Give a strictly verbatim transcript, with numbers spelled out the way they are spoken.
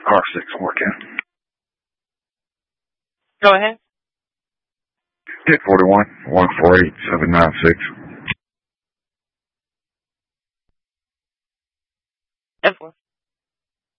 R six working. Go ahead. Hit forty-one, one four eight, seven nine six. F four.